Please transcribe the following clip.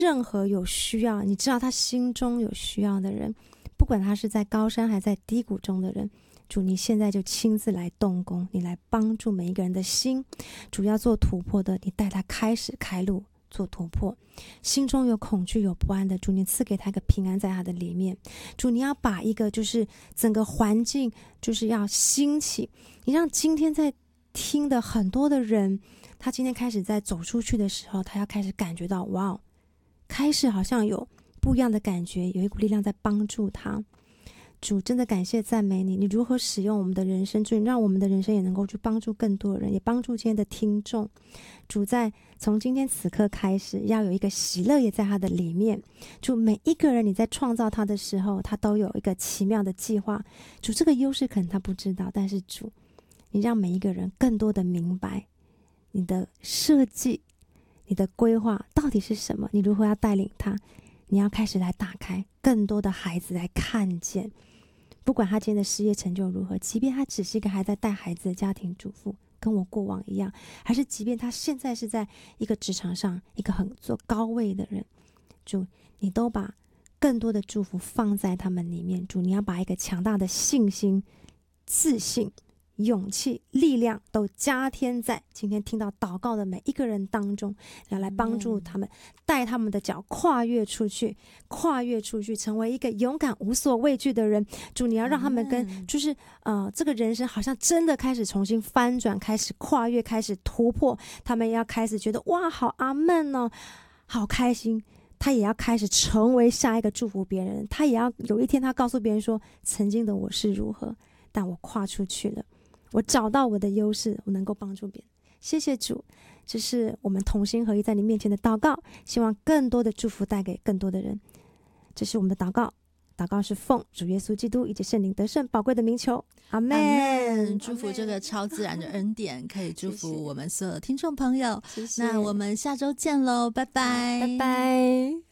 任何有需要，你知道他心中有需要的人，不管他是在高山还在低谷中的人，主你现在就亲自来动工，你来帮助每一个人的心。主要做突破的，你带他开始开路做突破。心中有恐惧有不安的，主你赐给他一个平安在他的里面。主你要把一个就是整个环境就是要兴起，你让今天在听的很多的人，他今天开始在走出去的时候，他要开始感觉到哇，开始好像有不一样的感觉，有一股力量在帮助他。主真的感谢赞美你，你如何使用我们的人生，主让我们的人生也能够去帮助更多人，也帮助今天的听众。主在从今天此刻开始，要有一个喜乐也在他的里面。主每一个人你在创造他的时候，他都有一个奇妙的计划。主这个优势可能他不知道，但是主你让每一个人更多的明白你的设计，你的规划到底是什么，你如何要带领他，你要开始来打开更多的孩子来看见。不管他今天的事业成就如何，即便他只是一个还在带孩子的家庭主妇，跟我过往一样，还是即便他现在是在一个职场上一个很做高位的人，主你都把更多的祝福放在他们里面。主你要把一个强大的信心、自信、勇气、力量都加添在今天听到祷告的每一个人当中，要来帮助他们，带他们的脚跨越出去，成为一个勇敢无所畏惧的人。主你要让他们跟就是这个人生好像真的开始重新翻转，开始跨越，开始突破，他们要开始觉得哇好阿们哦，好开心。他也要开始成为下一个祝福别人，他也要有一天他告诉别人说，曾经的我是如何，但我跨出去了，我找到我的优势，我能够帮助别人。谢谢主，这是我们同心合一在你面前的祷告，希望更多的祝福带给更多的人。这是我们的祷告，祷告是奉主耶稣基督以及圣灵得胜宝贵的名求，阿们。 祝福这个超自然的恩典可以祝福我们所有的听众朋友。 谢谢， 那我们下周见喽，拜拜， 拜拜。